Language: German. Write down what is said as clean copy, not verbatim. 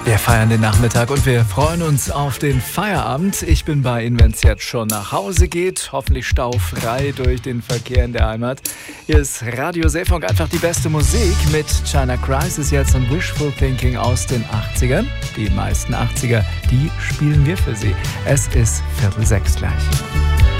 Wir feiern den Nachmittag und wir freuen uns auf den Feierabend. Ich bin bei Ihnen, wenn es jetzt schon nach Hause geht. Hoffentlich staufrei durch den Verkehr in der Heimat. Hier ist Radio Seefunk, einfach die beste Musik mit China Crisis jetzt und Wishful Thinking aus den 80ern. Die meisten 80er, die spielen wir für Sie. Es ist 5:45 gleich.